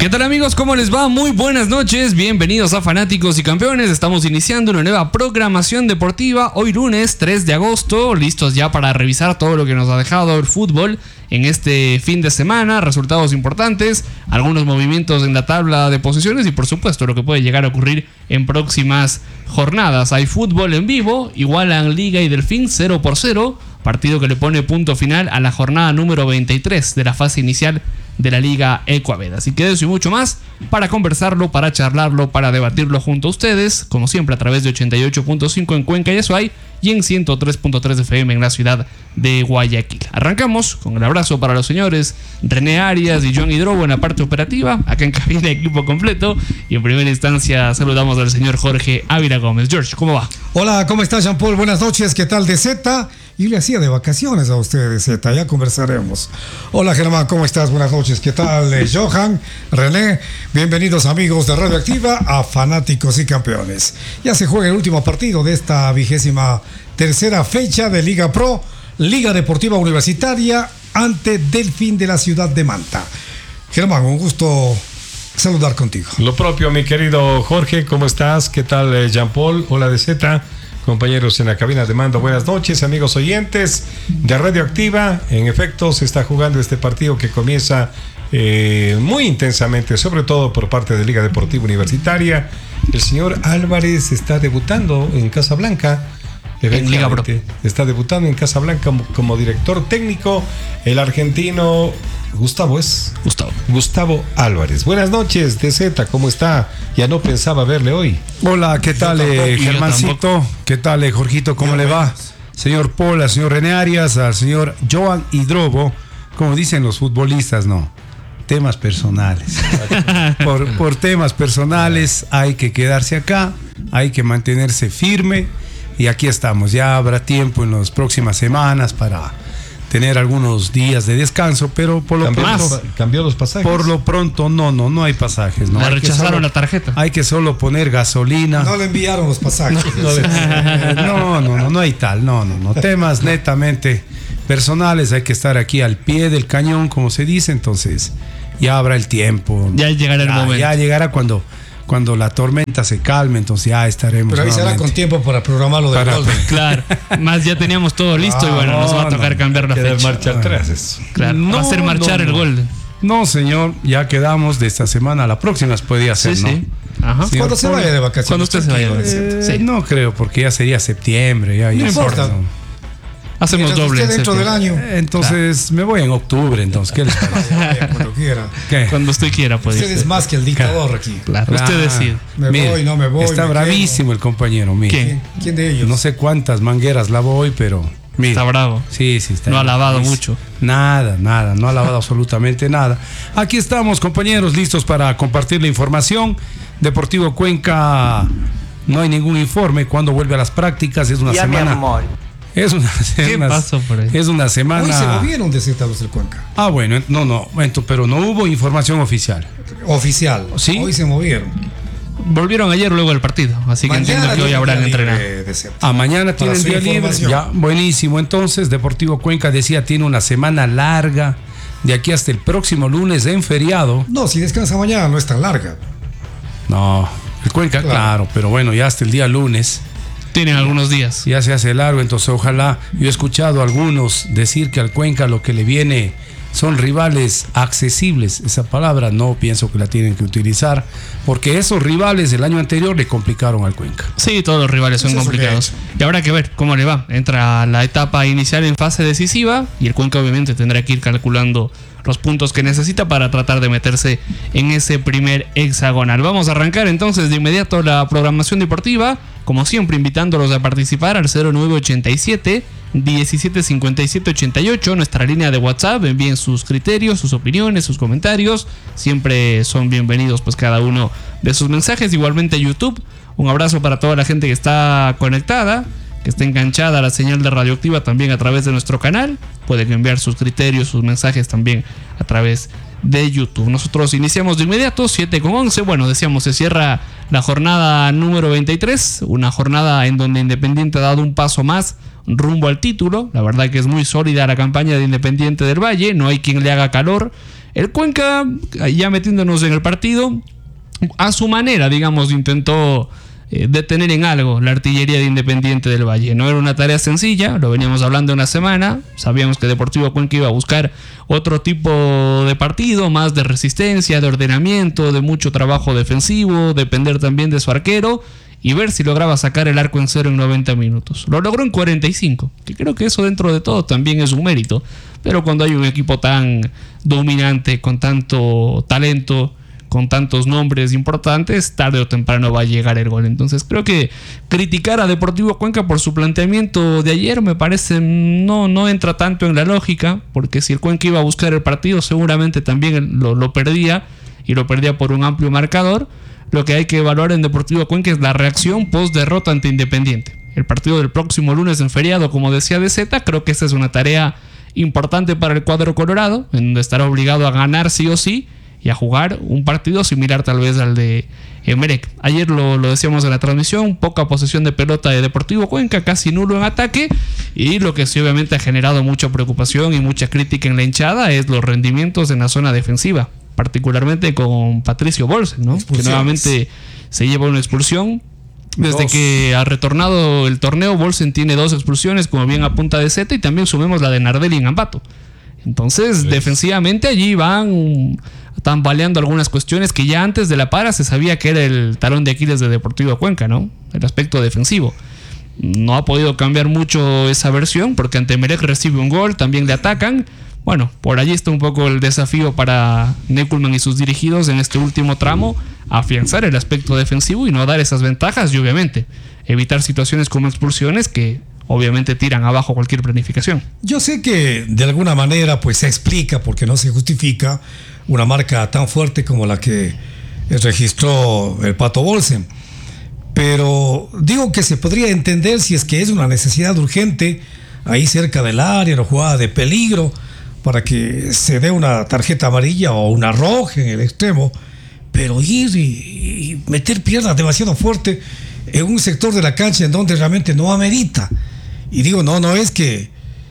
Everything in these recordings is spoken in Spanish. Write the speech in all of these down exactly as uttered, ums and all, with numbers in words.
¿Qué tal, amigos? ¿Cómo les va? Muy buenas noches, bienvenidos a Fanáticos y Campeones. Estamos iniciando una nueva programación deportiva hoy lunes tres de agosto, listos ya para revisar todo lo que nos ha dejado el fútbol en este fin de semana, resultados importantes, algunos movimientos en la tabla de posiciones y por supuesto lo que puede llegar a ocurrir en próximas jornadas. Hay fútbol en vivo, igualan Liga y Delfín cero por cero, partido que le pone punto final a la jornada número veintitrés de la fase inicial de la Liga Ecuaved. Así que eso y mucho más para conversarlo, para charlarlo, para debatirlo junto a ustedes, como siempre a través de ochenta y ocho punto cinco en Cuenca y Azuay y en ciento tres punto tres F M en la ciudad de Guayaquil. Arrancamos con el abrazo para los señores René Arias y Joan Hidrobo en la parte operativa, acá en cabina equipo completo, y en primera instancia saludamos al señor Jorge Ávila Gómez. George, ¿cómo va? Hola, ¿cómo estás, Jean Paul? Buenas noches, ¿qué tal de Z? Y le hacía de vacaciones a usted de Z, ya conversaremos. Hola, Germán, ¿cómo estás? Buenas noches, ¿qué tal, eh, Johan, René? Bienvenidos, amigos de Radioactiva, a Fanáticos y Campeones. Ya se juega el último partido de esta vigésima tercera fecha de Liga Pro, Liga Deportiva Universitaria, ante Delfín de la ciudad de Manta. Germán, un gusto saludar contigo. Lo propio, mi querido Jorge, ¿cómo estás? ¿Qué tal, eh, Jean Paul? Hola de Z. Compañeros en la cabina de mando, buenas noches, amigos oyentes de Radioactiva. En efecto, se está jugando este partido que comienza eh, muy intensamente, sobre todo por parte de Liga Deportiva Universitaria. El señor Álvarez está debutando en Casablanca. En Liga Pro. Está debutando en Casablanca como, como director técnico, el argentino Gustavo es. Gustavo. Gustavo Álvarez. Buenas noches, D Z, ¿cómo está? Ya no pensaba verle hoy. Hola, ¿qué tal, eh, Germancito? ¿Qué tal, eh, Jorgito? ¿Cómo le va? Señor Paul, al señor René Arias, al señor Joan Hidrobo, como dicen los futbolistas, no. Temas personales. por, por temas personales hay que quedarse acá, hay que mantenerse firme. Y aquí estamos, ya habrá tiempo en las próximas semanas para tener algunos días de descanso, pero por lo ¿Cambió, pronto los, ¿Cambió los pasajes? Por lo pronto no, no, no hay pasajes. No. Le hay rechazaron solo, la tarjeta. Hay que solo poner gasolina. No le enviaron los pasajes. No, no, no, no, no hay tal, no, no, no. Temas netamente personales, hay que estar aquí al pie del cañón, como se dice, entonces ya habrá el tiempo. Ya llegará el ya, momento. Ya llegará cuando... Cuando la tormenta se calme, entonces ya estaremos. Pero avisará nuevamente. con tiempo para programarlo de Para- Golden. Claro, más ya teníamos todo listo Ah, y bueno, no, nos va a tocar no, cambiar la Queda fecha. marcha atrás eso. Claro, No, va a hacer marchar no, el no. gol. No, señor, ya quedamos de esta semana. La próxima podría ser, Sí, ¿no? sí. Ajá. Sí. Cuando se vaya de vacaciones. Cuando usted se vaya de tranquilo, vacaciones. de Z. Eh, Sí. No creo, porque ya sería septiembre. Ya, ya No importa. no. Hacemos Mientras doble. usted en dentro del septiembre. año. Eh, Entonces me voy en octubre, entonces, ¿qué les parece? Vaya, cuando quiera. ¿Qué? Cuando usted quiera, puede Usted ser. es más que el dictador aquí. Claro, usted Ah, decide. Me mire, voy, no me voy, Está me bravísimo el compañero, mire. ¿Quién? ¿Quién, quién de ellos? No sé cuántas mangueras lavo hoy, pero mire. Está bravo. Sí, sí, está No ha bien. lavado Sí. mucho. Nada, nada, no ha lavado absolutamente nada. Aquí estamos, compañeros, listos para compartir la información. Deportivo Cuenca, no hay ningún informe. Cuando vuelve a las prácticas? Es una Ya, mi semana. amor. Es una ¿Qué semana. pasó por ahí? Es una Hoy se semana. movieron de Z los del Cuenca. Ah, bueno, no, no, ento- pero no hubo información oficial. Oficial. ¿Sí? Hoy se movieron. Volvieron ayer luego del partido, así que entiendo que hoy tiene habrán día entrenado. libre de Z. Ah, mañana Para tienen su día libre. información. Ya, buenísimo. Entonces, Deportivo Cuenca decía tiene una semana larga de aquí hasta el próximo lunes en feriado. No, si descansa mañana no es tan larga. No, el Cuenca, Claro. claro, pero bueno, ya hasta el día lunes Tienen algunos días. ya se hace largo, entonces ojalá. Yo he escuchado a algunos decir que al Cuenca lo que le viene son rivales accesibles. Esa palabra no pienso que la tienen que utilizar, porque esos rivales del año anterior le complicaron al Cuenca. Sí, todos los rivales son Eso es un complicados. Y habrá que ver cómo le va. Entra la etapa inicial en fase decisiva y el Cuenca obviamente tendrá que ir calculando los puntos que necesita para tratar de meterse en ese primer hexagonal. Vamos a arrancar entonces de inmediato la programación deportiva, como siempre invitándolos a participar al cero nueve ochenta y siete, diecisiete cincuenta y siete ochenta y ocho, nuestra línea de WhatsApp. Envíen sus criterios, sus opiniones, sus comentarios. Siempre son bienvenidos pues cada uno de sus mensajes. Igualmente YouTube, un abrazo para toda la gente que está conectada, que está enganchada a la señal de Radioactiva también a través de nuestro canal. Pueden enviar sus criterios, sus mensajes también a través de YouTube. Nosotros iniciamos de inmediato, siete con once. Bueno, decíamos, se cierra la jornada número veintitrés, una jornada en donde Independiente ha dado un paso más, rumbo al título. La verdad que es muy sólida la campaña de Independiente del Valle, no hay quien le haga calor. El Cuenca, ya metiéndonos en el partido, a su manera, digamos, intentó eh, detener en algo la artillería de Independiente del Valle. No era una tarea sencilla, lo veníamos hablando una semana. Sabíamos que Deportivo Cuenca iba a buscar otro tipo de partido, más de resistencia, de ordenamiento, de mucho trabajo defensivo, depender también de su arquero y ver si lograba sacar el arco en cero en noventa minutos. Lo logró en cuarenta y cinco, que creo que eso dentro de todo también es un mérito. Pero cuando hay un equipo tan dominante, con tanto talento, con tantos nombres importantes, tarde o temprano va a llegar el gol. Entonces creo que criticar a Deportivo Cuenca por su planteamiento de ayer me parece no, no entra tanto en la lógica, porque si el Cuenca iba a buscar el partido seguramente también lo, lo perdía, y lo perdía por un amplio marcador. Lo que hay que evaluar en Deportivo Cuenca es la reacción post derrota ante Independiente. El partido del próximo lunes en feriado, como decía D Z, creo que esta es una tarea importante para el cuadro colorado, en donde estará obligado a ganar sí o sí y a jugar un partido similar tal vez al de Emelec. Ayer lo, lo decíamos en la transmisión, poca posesión de pelota de Deportivo Cuenca, casi nulo en ataque, y lo que sí obviamente ha generado mucha preocupación y mucha crítica en la hinchada es los rendimientos en la zona defensiva, particularmente con Patricio Bolsen, ¿no? Que nuevamente se lleva una expulsión. Desde dos. que ha retornado el torneo, Bolsen tiene dos expulsiones, como bien apunta de Z, y también sumemos la de Nardelli en Ambato. Entonces, sí. defensivamente allí van tambaleando algunas cuestiones que ya antes de la para se sabía que era el talón de Aquiles de Deportivo Cuenca, ¿no? El aspecto defensivo. No ha podido cambiar mucho esa versión, porque ante Emelec recibe un gol, también le atacan. Bueno, por allí está un poco el desafío para Neckelman y sus dirigidos en este último tramo, afianzar el aspecto defensivo y no dar esas ventajas, y obviamente evitar situaciones como expulsiones que obviamente tiran abajo cualquier planificación. Yo sé que de alguna manera pues se explica, porque no se justifica una marca tan fuerte como la que registró el Pato Bolsen, pero digo que se podría entender si es que es una necesidad urgente ahí cerca del área, una jugada de peligro, para que se dé una tarjeta amarilla o una roja en el extremo, pero ir y, y meter piernas demasiado fuerte en un sector de la cancha en donde realmente no amerita. Y digo, no, no es que,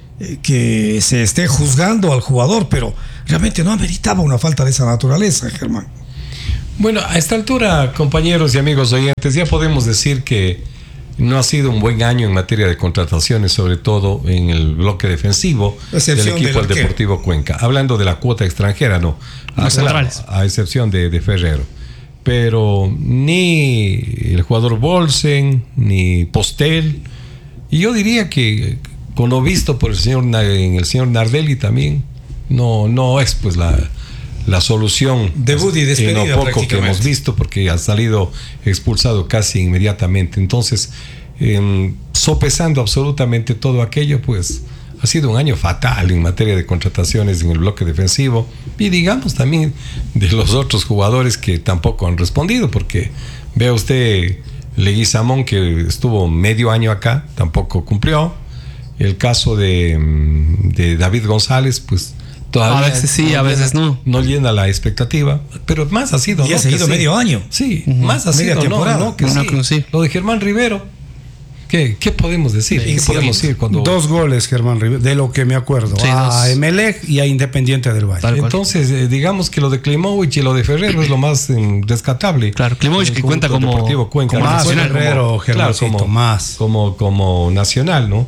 que se esté juzgando al jugador, pero realmente no ameritaba una falta de esa naturaleza, Germán. Bueno, a esta altura, compañeros y amigos oyentes, ya podemos decir que no ha sido un buen año en materia de contrataciones, sobre todo en el bloque defensivo del equipo del Deportivo Cuenca. Hablando de la cuota extranjera, no. A, claro, a excepción de, de Ferrero. Pero ni el jugador Bolsen, ni Postel. Y yo diría que, con lo visto por el señor, en el señor Nardelli también, no, no es pues la... la solución debut y despedida en lo poco que hemos visto, porque ha salido expulsado casi inmediatamente. Entonces, eh, sopesando absolutamente todo aquello, pues ha sido un año fatal en materia de contrataciones en el bloque defensivo, y digamos también de los otros jugadores que tampoco han respondido, porque vea usted Leguizamón, que estuvo medio año acá, tampoco cumplió. El caso de, de David González, pues todavía a veces sí, no, a veces no. No llena la expectativa, pero más ha sido. Y ha ¿no? seguido medio sí. año. Sí, uh-huh. más ha Media sido. Temporada. No, no, que, no, sí. que sí. Lo de Germán Rivero, ¿qué, qué podemos decir? Sí, ¿Qué sí, podemos sí. decir cuando... Dos goles, Germán Rivero, de lo que me acuerdo. Sí, a dos. Emelec y a Independiente del Valle. Tal cual. Entonces, eh, digamos que lo de Klimovich y lo de Ferrero es lo más eh, rescatable. Claro, Klimovich que cuenta como, Deportivo Cuenca, como más nacional, Ferrero, claro, como, más. Como, como nacional, ¿no?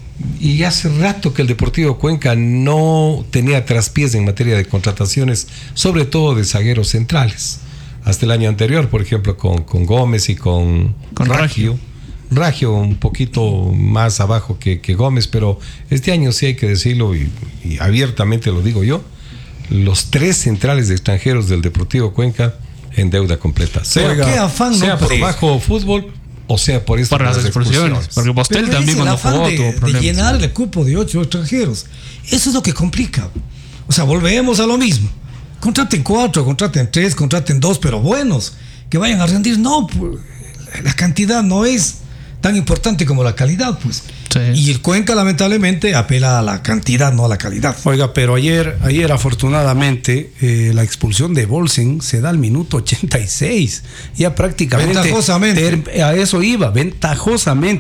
Y hace rato que el Deportivo Cuenca no tenía traspiés en materia de contrataciones, sobre todo de zagueros centrales. Hasta el año anterior, por ejemplo, con, con Gómez y con, con Raggio. Raggio un poquito más abajo que, que Gómez, pero este año sí hay que decirlo, y, y abiertamente lo digo yo, los tres centrales de extranjeros del Deportivo Cuenca en deuda completa. Sea, ¿qué afán sea no por pre- bajo fútbol, o sea por esto, por las expulsiones. Porque Postel Pero también es el cuando afán jugó de, tuvo de problemas. llenar el cupo de ocho extranjeros. Eso es lo que complica. O sea, volvemos a lo mismo. Contraten cuatro, contraten tres, contraten dos, pero buenos, que vayan a rendir. No, pues, la cantidad no es tan importante como la calidad, pues. Sí. Y el Cuenca lamentablemente apela a la cantidad, no a la calidad. Oiga, pero ayer, ayer afortunadamente, eh, la expulsión de Bolsen se da al minuto ochenta y seis. Ya prácticamente. Ventajosamente. Ter, a eso iba, ventajosamente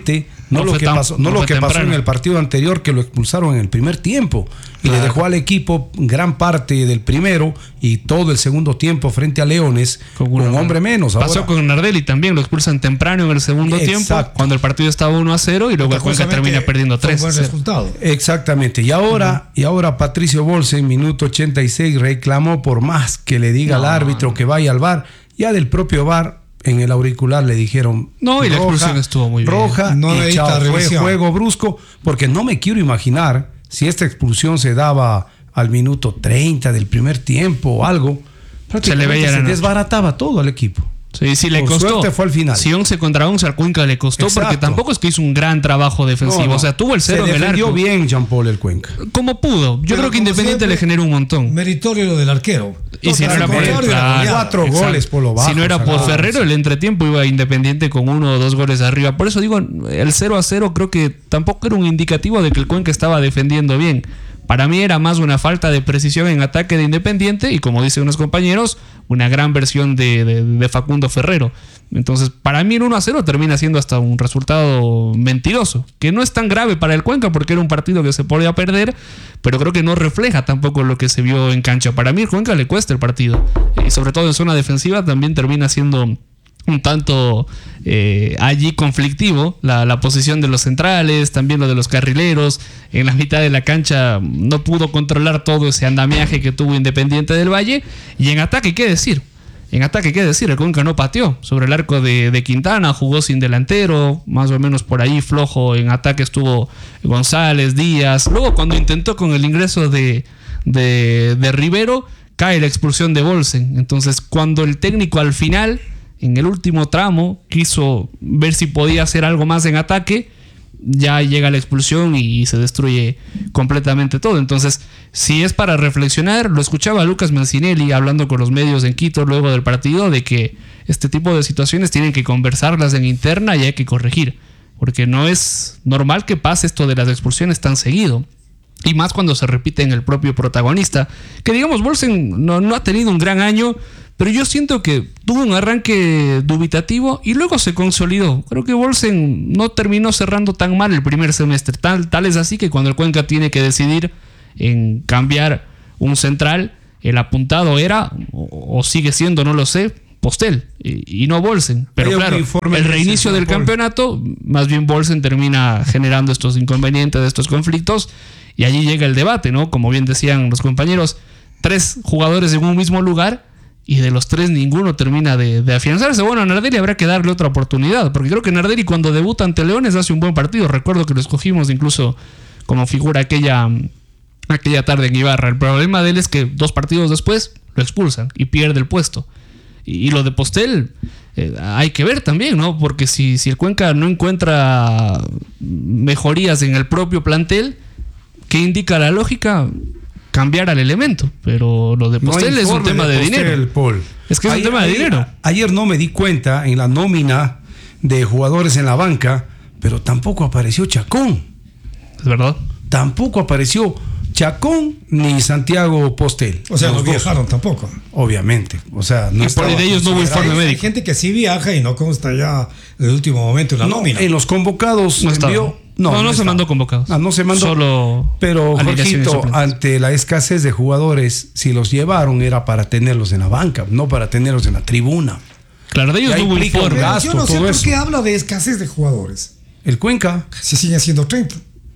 No, No lo fue que tan- pasó, no no lo fue que pasó temprano. en el partido anterior, que lo expulsaron en el primer tiempo y Claro. le dejó al equipo gran parte del primero y todo el segundo tiempo frente a Leones con, uno un menos. hombre menos. Pasó Ahora, con Nardelli también, lo expulsan temprano en el segundo Exacto. tiempo, cuando el partido estaba uno a cero y luego el Cuenca Curiosamente, termina perdiendo fue un tres a buen cero. resultado. exactamente. Y ahora, y ahora Patricio Bolsen, minuto ochenta y seis, reclamó por más que le diga No, al árbitro que vaya al V A R. Ya del propio V A R en el auricular le dijeron No, y la roja, expulsión estuvo muy bien. roja, No y necesita chao, fue revisión. juego brusco, porque no me quiero imaginar si esta expulsión se daba al minuto treinta del primer tiempo o algo, prácticamente veía se, la noche. desbarataba todo al equipo. Sí, sí, le Por costó. suerte fue al final. Si once contra once al Cuenca le costó, Exacto. porque tampoco es que hizo un gran trabajo defensivo. No, no. O sea, tuvo el cero se en el defendió arco. bien Jean Paul el Cuenca. Como pudo. Yo Pero creo que como Independiente siempre, le generó un montón. Meritorio lo del arquero. Y si no era por Contrario de la claro, goleada. Cuatro exacto. goles por lo bajo, Si no era por Sagrado. Ferrero, el entretiempo iba Independiente con uno o dos goles arriba. Por eso digo, el cero a cero creo que tampoco era un indicativo de que el Cuenca estaba defendiendo bien. Para mí era más una falta de precisión en ataque de Independiente y, como dicen unos compañeros, una gran versión de, de- de Facundo Ferrero. Entonces, para mí el uno a cero termina siendo hasta un resultado mentiroso, que no es tan grave para el Cuenca porque era un partido que se podía perder, pero creo que no refleja tampoco lo que se vio en cancha. Para mí el Cuenca le cuesta el partido, y sobre todo en zona defensiva también termina siendo un tanto eh, allí conflictivo la, la posición de los centrales, también lo de los carrileros. En la mitad de la cancha no pudo controlar todo ese andamiaje que tuvo Independiente del Valle. Y en ataque, ¿qué decir? En ataque, ¿qué decir? El Cuenca no pateó sobre el arco de, de Quintana, jugó sin delantero, más o menos por ahí flojo. En ataque estuvo González, Díaz. Luego, cuando intentó con el ingreso de, de, de Rivero, cae la expulsión de Bolsen. Entonces, cuando el técnico al final, en el último tramo, quiso ver si podía hacer algo más en ataque, ya llega la expulsión y se destruye completamente todo. Entonces, si es para reflexionar, lo escuchaba Lucas Mancinelli hablando con los medios en Quito luego del partido, de que este tipo de situaciones tienen que conversarlas en interna y hay que corregir, porque no es normal que pase esto de las expulsiones tan seguido. Y más cuando se repite en el propio protagonista. Que digamos, Bolsen no, no ha tenido un gran año, pero yo siento que tuvo un arranque dubitativo y luego se consolidó. Creo que Bolsen no terminó cerrando tan mal el primer semestre. Tal, tal es así que cuando el Cuenca tiene que decidir en cambiar un central, el apuntado era, o, o sigue siendo, no lo sé, Postel y, y no Bolsen. Pero Hay un claro, informe el que reinicio dice del Paul. campeonato, más bien Bolsen termina generando estos inconvenientes, estos conflictos. Y allí llega el debate, ¿no? Como bien decían los compañeros, tres jugadores en un mismo lugar y de los tres ninguno termina de, de afianzarse. Bueno, a Nardelli habrá que darle otra oportunidad, porque creo que Nardelli cuando debuta ante Leones hace un buen partido. Recuerdo que lo escogimos incluso como figura aquella, aquella tarde en Ibarra. El problema de él es que dos partidos después lo expulsan y pierde el puesto. Y, y lo de Postel eh, hay que ver también, ¿no? Porque si, si el Cuenca no encuentra mejorías en el propio plantel, ¿qué indica la lógica? Cambiar al elemento. Pero lo de No hay Postel es un informe tema de, Postel, dinero. Paul. Es que es un tema de dinero. Ayer no me di cuenta en la nómina de jugadores en la banca, pero tampoco apareció Chacón. Es verdad. Tampoco apareció Chacón ni Santiago Postel. O sea, Los no dos, viajaron tampoco. Obviamente. O sea, no Y por estaba de ellos no hubo considerado. informe Hay médico. gente que sí viaja y no consta ya en el último momento en la No, nómina. en los convocados No estaba. envió- No, no, se estaba. mandó convocados. Ah, no se mandó. Solo Pero, alineaciones Jorgito, suplentes. ante la escasez de jugadores, si los llevaron era para tenerlos en la banca, no para tenerlos en la tribuna. Claro, de ellos Ya no hubo implica un informe. gasto, Yo no sé todo por eso. qué habla de escasez de jugadores. El Cuenca. Si siguen siendo treinta.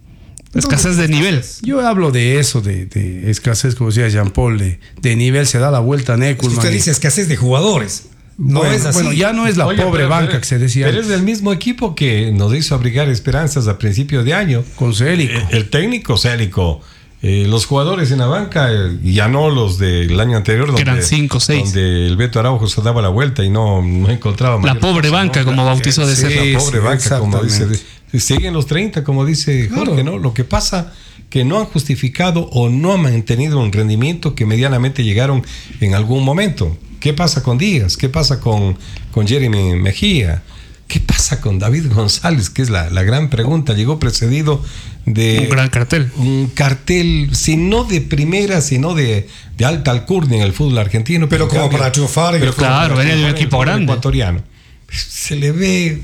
Escasez de nivel. Yo hablo de eso, de, de escasez, como decía Jean Paul, de, de nivel, se da la vuelta a Es que Neckelman. usted dice escasez de jugadores. No bueno, es así. bueno, ya no es la Oye, pobre pero- banca pero- que se decía Pero es del mismo equipo que nos hizo abrigar esperanzas a principio de año. con Célico. Eh, El técnico Célico. Eh, los jugadores en la banca, eh, y ya no los del año anterior, donde, eran cinco, seis. donde el Beto Araujo se daba la vuelta y no, no encontraba La mayor pobre cosa, banca, ¿no? como bautizó de sí, César. La pobre sí, banca, como dice. exactamente. Siguen los treinta, como dice Jorge, Claro. ¿no? Lo que pasa que no han justificado o no han mantenido un rendimiento que medianamente llegaron en algún momento. ¿Qué pasa con Díaz? ¿Qué pasa con, con Jeremy Mejía? ¿Qué pasa con David González? Que es la, la gran pregunta. Llegó precedido de Un gran cartel. un cartel, si no de primera, sino de, de alta alcurnia en el fútbol argentino. Pero como cambia- para triunfar en el pero fútbol Claro, venía de un para el equipo fútbol grande. ecuatoriano. Se le ve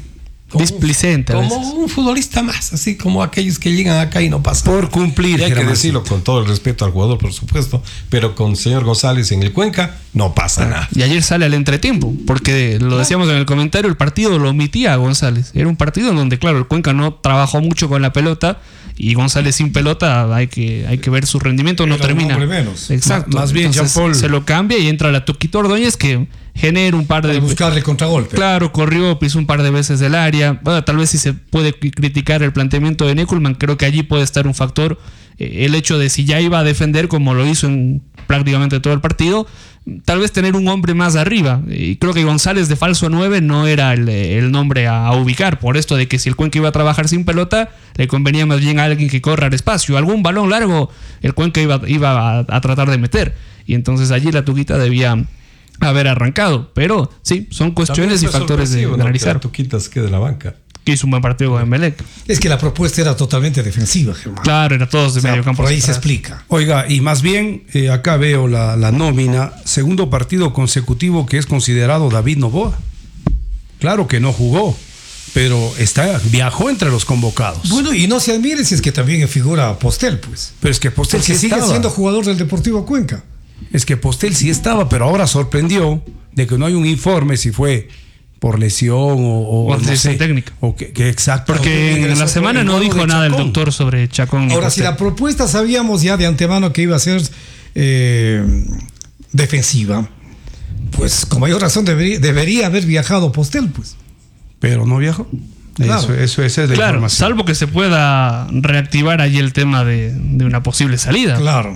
Como displicente. Un, como un futbolista más, así como aquellos que llegan acá y no pasan. Por cumplir. Y hay que decirlo con todo el respeto al jugador, por supuesto, pero con el señor González en el Cuenca no pasa nada. Y ayer sale al entretiempo, porque lo decíamos en el comentario, el partido lo omitía a González. Era un partido en donde, claro, el Cuenca no trabajó mucho con la pelota y González sin pelota hay que, hay que ver su rendimiento, no Era un termina. hombre menos. Exacto. Más bien, Entonces, Jean-Paul. se lo cambia y entra la Tuquito Ordóñez que genera un par de... Para buscarle contragolpe. Claro, corrió, pisó un par de veces del área. Bueno, tal vez si se puede criticar el planteamiento de Neckelmann, creo que allí puede estar un factor. Eh, el hecho de si ya iba a defender como lo hizo en prácticamente todo el partido, tal vez tener un hombre más arriba. Y creo que González de falso nueve no era el, el nombre a, a ubicar. Por esto de que si el Cuenca iba a trabajar sin pelota, le convenía más bien a alguien que corra al espacio. Algún balón largo, el Cuenca iba, iba a, a tratar de meter. Y entonces allí la Tuquita debía haber arrancado, pero sí, son cuestiones y factores de, de ¿no? analizar. Que tú quitas que de la banca. Que hizo un buen partido con Emelec. Es que la propuesta era totalmente defensiva, Germán. Claro, era todos de O sea, medio campo. por ahí se atrás. explica. Oiga, y más bien, eh, acá veo la, la nómina, segundo partido consecutivo que es considerado David Noboa. Claro que no jugó, pero está, viajó entre los convocados. Bueno, y no se admire si es que también figura Postel, pues. Pero es que Postel Porque sí sigue estaba. siendo jugador del Deportivo Cuenca. Es que Postel sí estaba, pero ahora sorprendió de que no hay un informe si fue por lesión o, o, O no decisión sé, técnica. o que, que exacto. Porque en ingresó la por semana el no juego dijo de nada el Chacón. doctor sobre Chacón. ni Ahora, si Postel. la propuesta sabíamos ya de antemano que iba a ser eh, defensiva, pues con mayor razón debería, debería haber viajado Postel, pues. Pero no viajó. Claro. Eso, eso, esa es la Claro, información. salvo que se pueda reactivar allí el tema de, de una posible salida. Claro.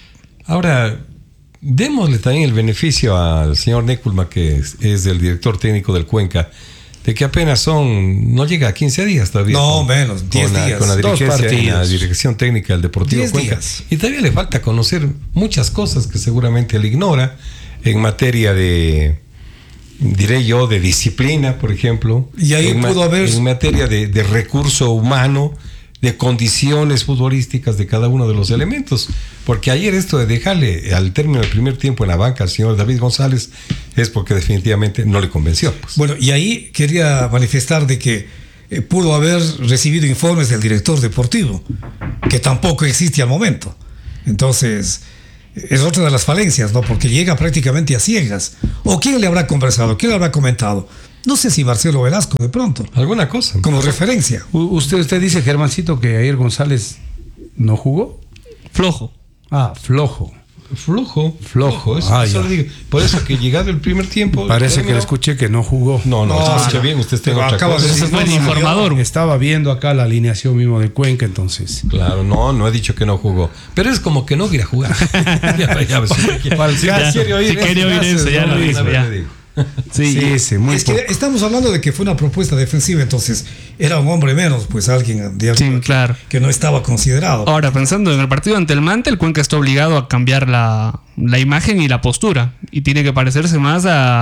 Ahora, démosle también el beneficio al señor Neckelmann, que es, es el director técnico del Cuenca, de que apenas son, no llega a quince días todavía. No, con, menos, diez con la, días. Con la Dos dirigencia, en la partidos. dirección técnica del Deportivo diez Cuenca. días. Y todavía le falta conocer muchas cosas que seguramente él ignora en materia de, diré yo, de disciplina, por ejemplo. Y ahí en pudo ma- haber- En materia de, de recurso humano, de condiciones futbolísticas de cada uno de los elementos. Porque ayer esto de dejarle al término del primer tiempo en la banca al señor David González es porque definitivamente no le convenció. Pues. Bueno, y ahí quería manifestar de que eh, pudo haber recibido informes del director deportivo, que tampoco existe al momento. Entonces, es otra de las falencias, ¿no? Porque llega prácticamente a ciegas. ¿O quién le habrá conversado? ¿Quién le habrá comentado? No sé si Marcelo Velasco, de pronto, Alguna cosa. como referencia. U- Usted, usted dice, Germancito, que ayer González no jugó. Flojo. Ah, flojo. Flojo. Flojo. Eso, Ah, eso ya. le digo. Por eso que llegado el primer tiempo. Parece que terminó- le escuché que no jugó. No, no, No, escucha no. bien, usted está en Pero otra acaba cosa. de Ese decir, fue el no, no, informador. Estaba viendo acá la alineación mismo de Cuenca, entonces. Claro, no, no he dicho que no jugó. Pero es como que no quiere jugar. ya, ya, si Para si el quiere oír si quiere eso, oír eso, ya no, lo una dijo, vez ya. le digo. Sí. Sí, sí, muy Es que poco. estamos hablando de que fue una propuesta defensiva, entonces era un hombre menos, pues alguien de Sí, arriba claro. que no estaba considerado. Ahora, pensando en el partido ante el Manta, el Cuenca está obligado a cambiar la, la imagen y la postura. Y tiene que parecerse más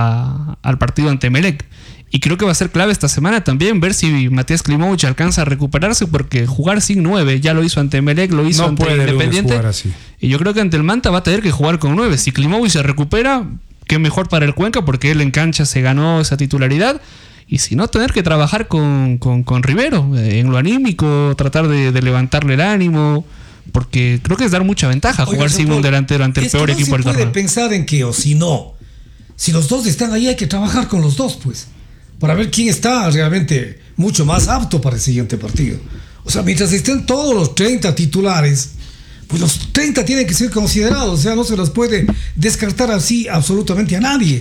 a- al partido ante Emelec. Y creo que va a ser clave esta semana también ver si Matías Klimovich alcanza a recuperarse, porque jugar sin nueve, ya lo hizo ante Emelec, lo hizo No ante puede el lunes Independiente. jugar así. Y yo creo que ante el Manta va a tener que jugar con nueve. Si Klimovich se recupera, qué mejor para el Cuenca, porque él en cancha se ganó esa titularidad. Y si no, tener que trabajar con, con, con Rivero, eh, en lo anímico, tratar de, de levantarle el ánimo, porque creo que es dar mucha ventaja Oiga, jugar sin Jean-Paul, un delantero ante el es que peor no equipo se del puede torneo. pensar en que, o si no, si los dos están ahí, hay que trabajar con los dos, pues, para ver quién está realmente mucho más apto para el siguiente partido. O sea, mientras estén todos los treinta titulares, pues los treinta tienen que ser considerados, o sea, no se los puede descartar así absolutamente a nadie.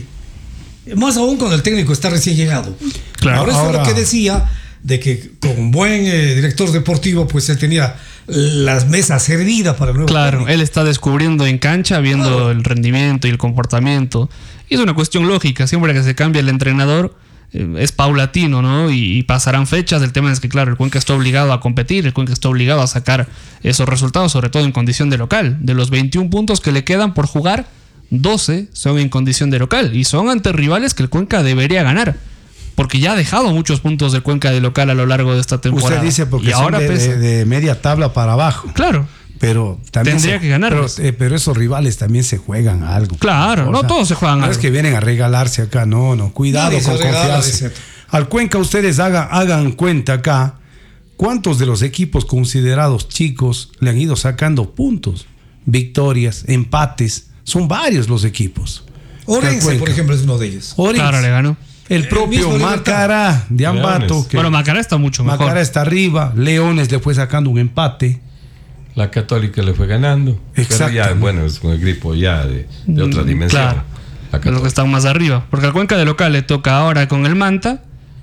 Más aún cuando el técnico está recién llegado. Claro, Por eso ahora- es lo que decía de que con un buen eh, director deportivo, pues él tenía las mesas servidas para el nuevo Claro, técnico. él está descubriendo en cancha, viendo Claro. el rendimiento y el comportamiento. Y es una cuestión lógica, siempre que se cambia el entrenador eh, es paulatino, ¿no? Y, y pasarán fechas. El tema es que, claro, el Cuenca está obligado a competir, el Cuenca está obligado a sacar esos resultados, sobre todo en condición de local. De los veintiún puntos que le quedan por jugar, doce son en condición de local y son ante rivales que el Cuenca debería ganar. Porque ya ha dejado muchos puntos del Cuenca de local a lo largo de esta temporada. Usted dice porque y ahora son de, pesa. de- de media tabla para abajo. Claro. Pero también Tendría se- que ganarlos. Pero, eh, pero esos rivales también se juegan algo. Claro, O no sea, todos se juegan No algo. es que vienen a regalarse acá, no, no. Cuidado Nadie se con regala, confiarse. dice. Al Cuenca ustedes hagan, hagan cuenta acá cuántos de los equipos considerados chicos le han ido sacando puntos, victorias, empates. Son varios los equipos. Orense, por ejemplo, es uno de ellos. Orense. Claro, le ganó. El, el propio Macará de Ambato. Que bueno, Macará está mucho mejor. Macará está arriba. Leones le fue sacando un empate. La Católica le fue ganando. Pero ya, bueno, es un equipo ya de, de otra dimensión. Claro, los que están más arriba. Porque al Cuenca de local le toca ahora con el Manta.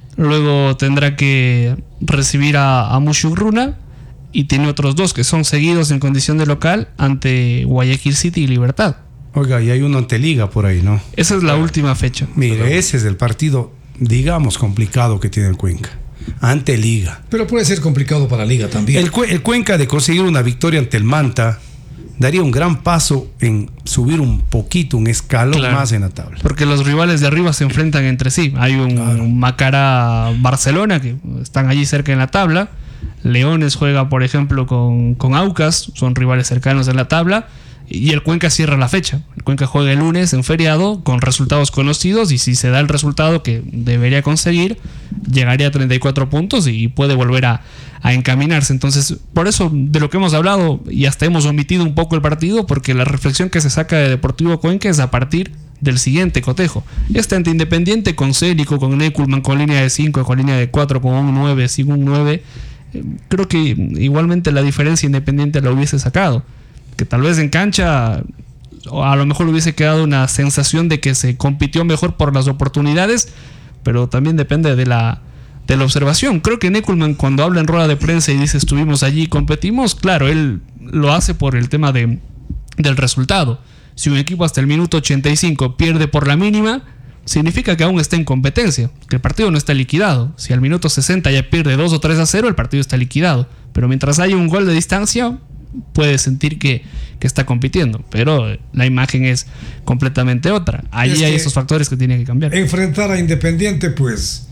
Luego tendrá que recibir a, a Mushurruna. Y tiene otros dos que son seguidos en condición de local ante Guayaquil City y Libertad. Oiga, y hay uno ante Liga por ahí, ¿no? Esa es la última fecha. Mire, ese es el partido, digamos, complicado que tiene el Cuenca. Ante Liga. Pero puede ser complicado para Liga también. El, el Cuenca, de conseguir una victoria ante el Manta, daría un gran paso en subir un poquito, un escalón claro, más en la tabla. Porque los rivales de arriba se enfrentan entre sí. Hay un, claro. un Macará-Barcelona que están allí cerca en la tabla. Leones juega, por ejemplo, con, con Aucas. Son rivales cercanos en la tabla. Y el Cuenca cierra la fecha. El Cuenca juega el lunes en feriado con resultados conocidos y si se da el resultado que debería conseguir, llegaría a treinta y cuatro puntos y puede volver a, a encaminarse. Entonces, por eso de lo que hemos hablado y hasta hemos omitido un poco el partido, porque la reflexión que se saca de Deportivo Cuenca es a partir del siguiente cotejo. Este ante Independiente con Célico, con Neckelman, con línea de cinco, con línea de cuatro, con un nueve, sin un nueve. Creo que igualmente la diferencia Independiente la hubiese sacado. Que tal vez en cancha a lo mejor hubiese quedado una sensación de que se compitió mejor por las oportunidades, pero también depende de la, de la observación. Creo que Neckelman, cuando habla en rueda de prensa y dice estuvimos allí y competimos, claro, él lo hace por el tema de, del resultado. Si un equipo hasta el minuto ochenta y cinco pierde por la mínima, significa que aún está en competencia, que el partido no está liquidado. Si al minuto sesenta ya pierde dos o tres a cero, el partido está liquidado. Pero mientras haya un gol de distancia, puede sentir que, que está compitiendo, pero la imagen es completamente otra. Allí es hay esos factores que tienen que cambiar. Enfrentar a Independiente, pues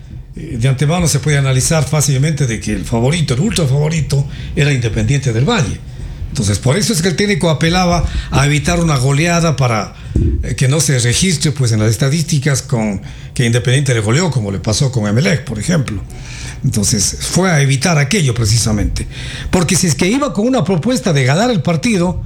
de antemano se puede analizar fácilmente de que el favorito, el ultra favorito, era Independiente del Valle. Entonces, por eso es que el técnico apelaba a evitar una goleada para que no se registre pues en las estadísticas con que Independiente le goleó, como le pasó con Emelec, por ejemplo. Entonces fue a evitar aquello precisamente, porque si es que iba con una propuesta de ganar el partido,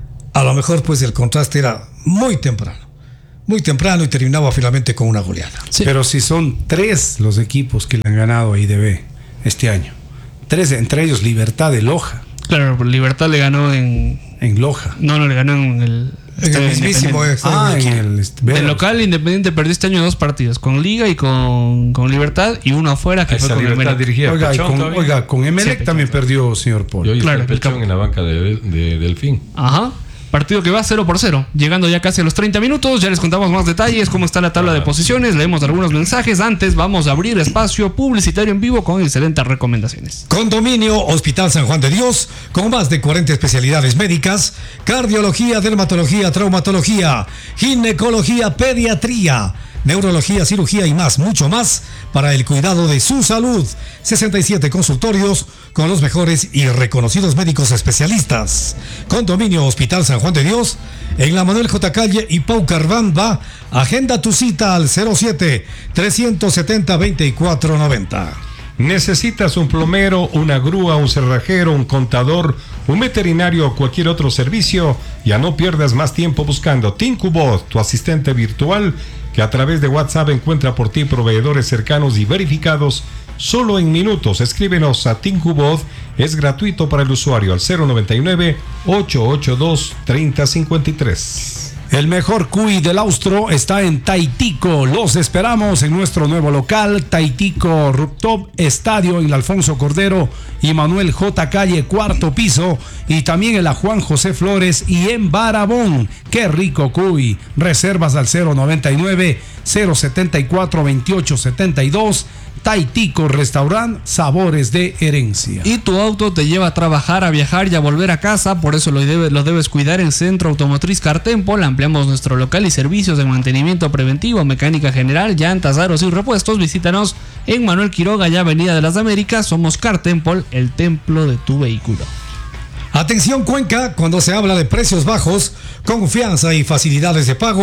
a lo mejor pues el contraste era muy temprano, muy temprano y terminaba finalmente con una goleada. Sí. Pero si son tres los equipos que le han ganado a I D B este año, tres, entre ellos Libertad de Loja. Claro, Libertad le ganó en... En Loja. No, no, le ganó en el... En el mismísimo es. Ah, en el... El local Independiente perdió este año dos partidos, con Liga y con, con Libertad, y uno afuera que Esa fue con Libertad dirigía Oiga, Pechón, con, oiga, con Emelec sí, también perdió, señor Paul. Y hoy claro, está el Pechón en la banca de, de Delfín. Ajá. Partido que va cero por cero, llegando ya casi a los treinta minutos. Ya les contamos más detalles, cómo está la tabla de posiciones, leemos algunos mensajes. Antes vamos a abrir espacio publicitario en vivo con excelentes recomendaciones. Condominio Hospital San Juan de Dios, con más de cuarenta especialidades médicas: cardiología, dermatología, traumatología, ginecología, pediatría, neurología, cirugía y más, mucho más para el cuidado de su salud. sesenta y siete consultorios con los mejores y reconocidos médicos especialistas. Condominio Hospital San Juan de Dios, en la Manuel J. Calle y Pau Carvanda. Agenda tu cita al cero siete, tres siete cero, veinticuatro noventa. ¿Necesitas un plomero, una grúa, un cerrajero, un contador, un veterinario o cualquier otro servicio? Ya no pierdas más tiempo buscando Tincubot, tu asistente virtual, que a través de WhatsApp encuentra por ti proveedores cercanos y verificados solo en minutos. Escríbenos a Tincubot, es gratuito para el usuario al cero noventa y nueve, ochocientos ochenta y dos, treinta cincuenta y tres. El mejor cuy del Austro está en Taitico. Los esperamos en nuestro nuevo local, Taitico Rooftop Estadio, en la Alfonso Cordero y Manuel J. Calle, cuarto piso, y también en la Juan José Flores y en Barabón. ¡Qué rico cuy! Reservas al cero noventa y nueve, cero setenta y cuatro, veintiocho setenta y dos. Taitico Restaurant, sabores de herencia. Y tu auto te lleva a trabajar, a viajar y a volver a casa, por eso lo debes, lo debes cuidar en Centro Automotriz Cartempol. Ampliamos nuestro local y servicios de mantenimiento preventivo, mecánica general, llantas, aros y repuestos. Visítanos en Manuel Quiroga y Avenida de las Américas. Somos Cartempol, el templo de tu vehículo. Atención Cuenca, cuando se habla de precios bajos, confianza y facilidades de pago,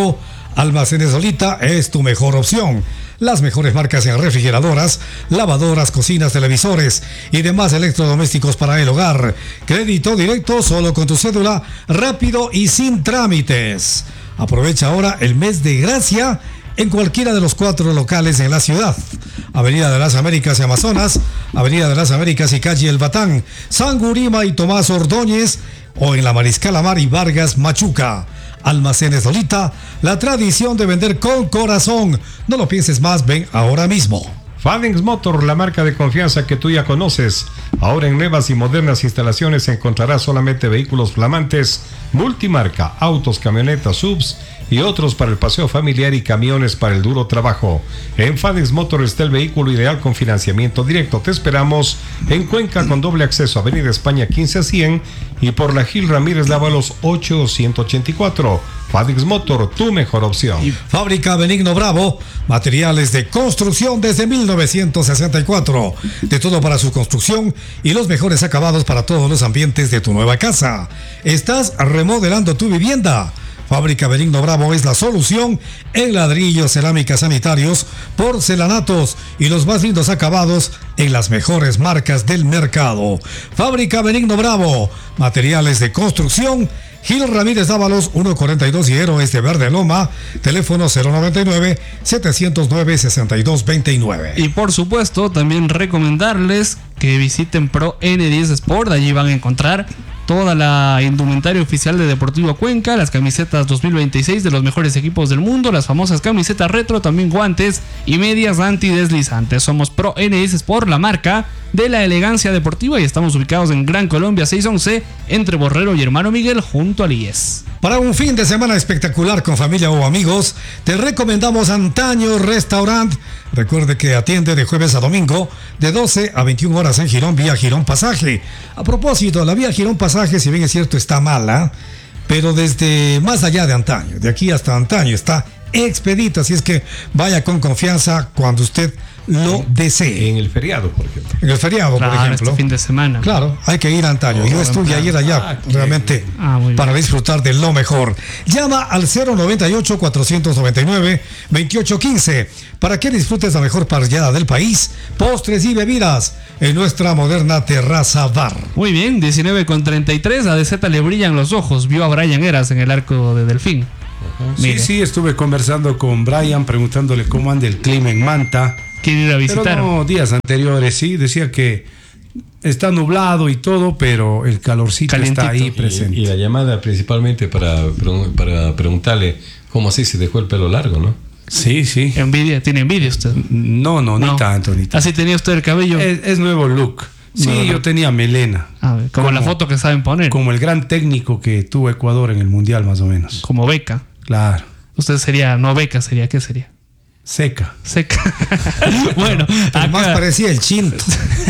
Almacenes Lolita es tu mejor opción. Las mejores marcas en refrigeradoras, lavadoras, cocinas, televisores y demás electrodomésticos para el hogar. Crédito directo solo con tu cédula, rápido y sin trámites. Aprovecha ahora el mes de gracia en cualquiera de los cuatro locales en la ciudad. Avenida de las Américas y Amazonas, Avenida de las Américas y Calle El Batán, San Gurima y Tomás Ordóñez, o en la Mariscal Amar y Vargas Machuca. Almacenes Lolita, la tradición de vender con corazón. No lo pienses más, ven ahora mismo. Fadings Motor, la marca de confianza que tú ya conoces. Ahora en nuevas y modernas instalaciones encontrarás solamente vehículos flamantes, multimarca, autos, camionetas, subs y otros para el paseo familiar y camiones para el duro trabajo. En Fadings Motor está el vehículo ideal con financiamiento directo. Te esperamos en Cuenca con doble acceso, Avenida España quince a cien y por la Gil Ramírez Dávalos ocho ciento ochenta y cuatro. Fadings Motor, tu mejor opción. Y Fábrica Benigno Bravo, materiales de construcción desde mil novecientos sesenta y cuatro. De todo para su construcción y los mejores acabados para todos los ambientes de tu nueva casa. ¿Estás remodelando tu vivienda? Fábrica Benigno Bravo es la solución en ladrillos, cerámicas, sanitarios, porcelanatos y los más lindos acabados en las mejores marcas del mercado. Fábrica Benigno Bravo, materiales de construcción, Gil Ramírez Dávalos ciento cuarenta y dos y Héroes de Verde Loma, teléfono cero noventa y nueve, setecientos nueve, sesenta y dos veintinueve. Y por supuesto, también recomendarles que visiten Pro N diez Sport. Allí van a encontrar toda la indumentaria oficial de Deportivo Cuenca, las camisetas dos mil veintiséis de los mejores equipos del mundo, las famosas camisetas retro, también guantes y medias antideslizantes. Somos Pro N diez Sport, la marca de la elegancia deportiva, y estamos ubicados en Gran Colombia seiscientos once, entre Borrero y Hermano Miguel, junto al I E S. Para un fin de semana espectacular con familia o amigos, te recomendamos Antaño Restaurant. Recuerde que atiende de jueves a domingo, de doce a veintiuna horas en Girón, vía Girón Pasaje. A propósito, la vía Girón Pasaje, si bien es cierto, está mala, pero desde más allá de Antaño, de aquí hasta Antaño, está expedita. Así es que vaya con confianza cuando usted lo desee. En el feriado, por ejemplo. En el feriado, Claro, por ejemplo. este fin de semana. Claro, hay que ir a Antaño. Oh, Yo estuve claro. ayer allá, Ah, realmente, Ah, muy bien. para disfrutar de lo mejor. Llama al cero noventa y ocho, cuatrocientos noventa y nueve, veintiocho quince para que disfrutes la mejor parrillada del país, postres y bebidas en nuestra moderna terraza bar. Muy bien, diecinueve con treinta y tres, a D Z le brillan los ojos. Vio a Brian Eras en el arco de Delfín. Sí, Mire. sí, estuve conversando con Brian, preguntándole cómo anda el clima en Manta. Quiere ir a visitar. Pero no, días anteriores, sí, decía que está nublado y todo, pero el calorcito Calientito. está ahí Y, presente. y la llamada principalmente para, para preguntarle cómo así se dejó el pelo largo, ¿no? Sí, sí. Envidia, tiene envidia usted. No, no, No. ni tanto, ni tanto. Así tenía usted el cabello. Es, es nuevo look. Sí, Nuevo yo look. tenía melena. A ver, como, como- la foto que saben poner. Como, Como el gran técnico que tuvo Ecuador en el Mundial, más o menos. beca. Claro. Usted sería, no beca, sería, ¿qué sería? Seca. Seca. Bueno, Pero más acá, parecía el Chinto.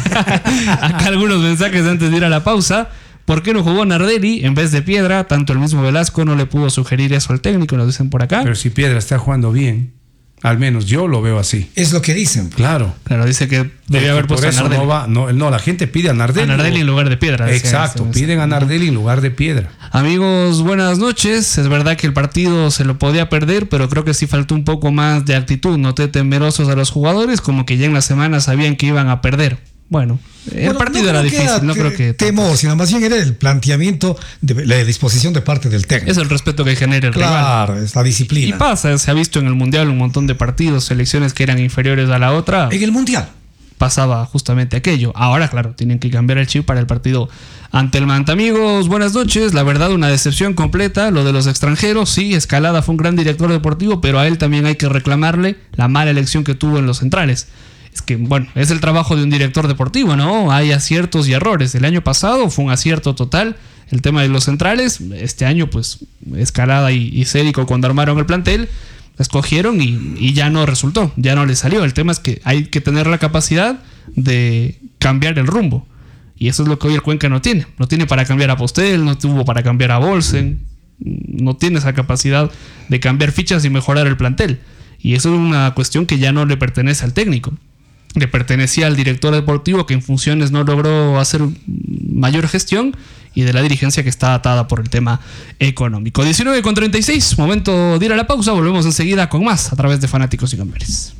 acá algunos mensajes antes de ir a la pausa. ¿Por qué no jugó Nardelli en vez de Piedra? Tanto el mismo Velasco no le pudo sugerir eso al técnico, nos dicen por acá. Pero si Piedra está jugando bien, al menos yo lo veo así. Es lo que dicen. Claro. Claro, dice que debía haber Por puesto a eso Nardelli. no va, no, no, la gente pide a Nardelli. A Nardelli en lugar de Piedra. decía Exacto, ese piden a mensaje. Nardelli en lugar de Piedra. Amigos, buenas noches. Es verdad que el partido se lo podía perder, pero creo que sí faltó un poco más de actitud. Noté temerosos a los jugadores, como que ya en la semana sabían que iban a perder. Bueno, el Bueno, partido no era creo que difícil, no te- creo que... temor, sino más bien era el planteamiento de la disposición de parte del técnico. Es el respeto que genera el rival. Claro, es la Y disciplina. pasa, se ha visto en el Mundial un montón de partidos, selecciones que eran inferiores a la otra. En el Mundial. Pasaba justamente aquello. Ahora, claro, tienen que cambiar el chip para el partido ante el Manta. Amigos, buenas noches. La verdad, una decepción completa. Lo de los extranjeros, sí, Escalada fue un gran director deportivo, pero a él también hay que reclamarle la mala elección que tuvo en los centrales. Es que, bueno, es el trabajo de un director deportivo, ¿no? Hay aciertos y errores. El año pasado fue un acierto total el tema de los centrales. Este año, pues, Escalada y, y Célico, cuando armaron el plantel, escogieron y, y ya no resultó, ya no le salió. El tema es que hay que tener la capacidad de cambiar el rumbo. Y eso es lo que hoy el Cuenca no tiene. No tiene para cambiar a Postel, no tuvo para cambiar a Bolsen. No tiene esa capacidad de cambiar fichas y mejorar el plantel. Y eso es una cuestión que ya no le pertenece al técnico. Le pertenecía al director deportivo, que en funciones no logró hacer mayor gestión, y de la dirigencia que está atada por el tema económico. diecinueve con treinta y seis, momento de ir a la pausa. Volvemos enseguida con más a través de Fanáticos y Campeones.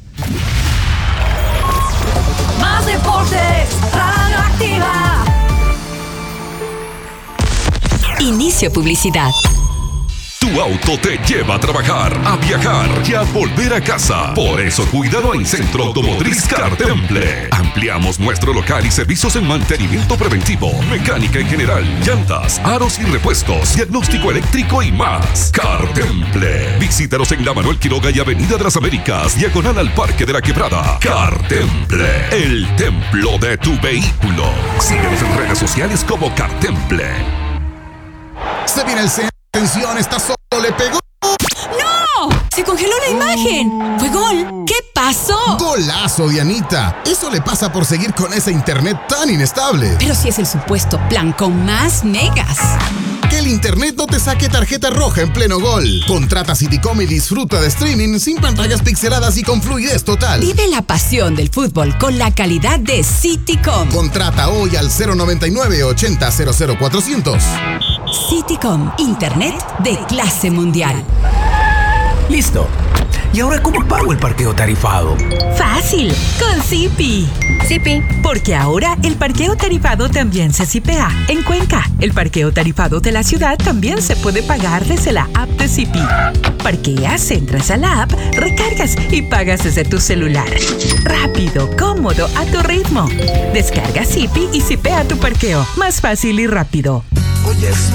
Más deportes, Radio Activa. Inicio publicidad. Tu auto te lleva a trabajar, a viajar y a volver a casa. Por eso, cuidado en Centro Automotriz Cartemple. Ampliamos nuestro local y servicios en mantenimiento preventivo, mecánica en general, llantas, aros y repuestos, diagnóstico eléctrico y más. Cartemple. Visítanos en la Manuel Quiroga y Avenida de las Américas, diagonal al Parque de la Quebrada. Cartemple, el templo de tu vehículo. Síguenos en redes sociales como Cartemple. Se viene el centro. Atención, está solo, le pegó. ¡No! ¡Se congeló la imagen! ¡Fue gol! ¿Qué pasó? Golazo, Dianita. Eso le pasa por seguir con ese internet tan inestable. Pero si es el supuesto plan con más megas. Que el internet no te saque tarjeta roja en pleno gol. Contrata Citycom y disfruta de streaming sin pantallas pixeladas y con fluidez total. Vive la pasión del fútbol con la calidad de Citycom. Contrata hoy al cero noventa y nueve ochenta cero cero cuatrocientos. Citycom, internet de clase mundial. Listo. ¿Y ahora cómo pago el parqueo tarifado? Fácil, con Zipi. Zipi. Porque ahora el parqueo tarifado también se zipea. En Cuenca, el parqueo tarifado de la ciudad también se puede pagar desde la app de Zipi. Parqueas, entras a la app, recargas y pagas desde tu celular. Rápido, cómodo, a tu ritmo. Descarga Zipi y zipea tu parqueo. Más fácil y rápido. Oye,